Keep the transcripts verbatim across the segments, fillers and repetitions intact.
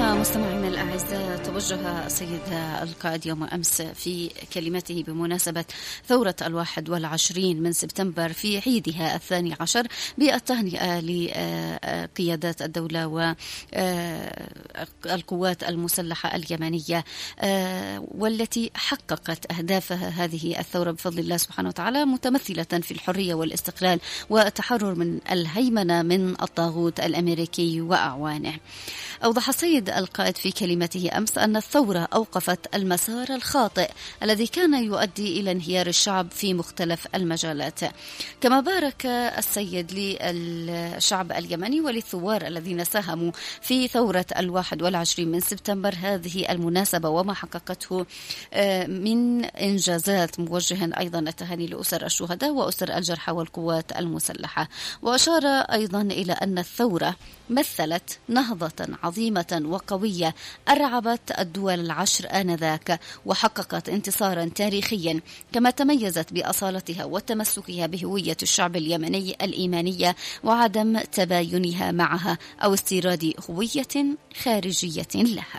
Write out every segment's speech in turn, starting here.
مستمعينا الأعزاء، توجه السيد القائد يوم أمس في كلمته بمناسبة ثورة الواحد والعشرين من سبتمبر في عيدها الثاني عشر بالتهنئة لقيادات الدولة والقوات المسلحة اليمنية، والتي حققت أهدافها هذه الثورة بفضل الله سبحانه وتعالى، متمثلة في الحرية والاستقلال والتحرر من الهيمنة من الطاغوت الأمريكي وأعوانه. أوضح السيد القائد في كلمته أمس أن الثورة أوقفت المسار الخاطئ الذي كان يؤدي إلى انهيار الشعب في مختلف المجالات. كما بارك السيد للشعب اليمني وللثوار الذين ساهموا في ثورة الواحد والعشرين من سبتمبر هذه المناسبة وما حققته من إنجازات، موجها أيضا التهاني لأسر الشهداء وأسر الجرحى والقوات المسلحة. وأشار أيضا إلى أن الثورة مثلت نهضة عظيمة وقوية أرعبت الدول العشر آنذاك وحققت انتصارا تاريخيا، كما تميزت بأصالتها وتمسكها بهوية الشعب اليمني الإيمانية وعدم تباينها معها أو استيراد هوية خارجية لها.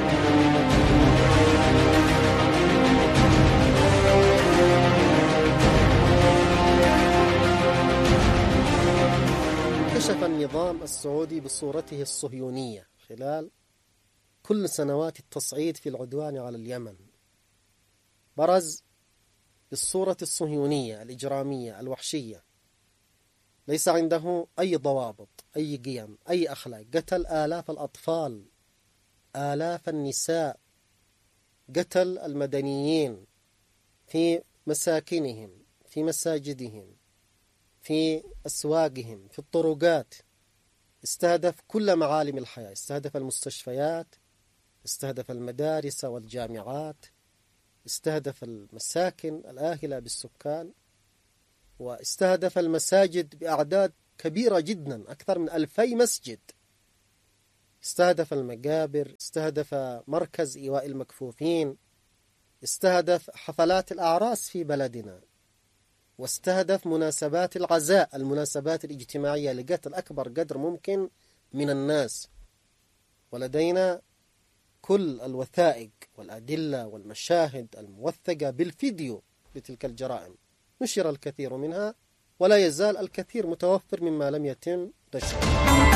كشف النظام السعودي بصورته الصهيونية خلال كل سنوات التصعيد في العدوان على اليمن، برز بالصورة الصهيونية الإجرامية الوحشية، ليس عنده أي ضوابط، أي قيم، أي أخلاق. قتل آلاف الأطفال، آلاف النساء، قتل المدنيين في مساكنهم، في مساجدهم، في أسواقهم، في الطرقات. استهدف كل معالم الحياة، استهدف المستشفيات، استهدف المدارس والجامعات، استهدف المساكن الآهلة بالسكان، واستهدف المساجد بأعداد كبيرة جدا، أكثر من ألفي مسجد. استهدف المقابر، استهدف مركز إيواء المكفوفين، استهدف حفلات الأعراس في بلدنا، واستهدف مناسبات العزاء، المناسبات الاجتماعية، لقتل أكبر قدر ممكن من الناس. ولدينا كل الوثائق والأدلة والمشاهد الموثقة بالفيديو لتلك الجرائم، نشر الكثير منها ولا يزال الكثير متوفر مما لم يتم نشره.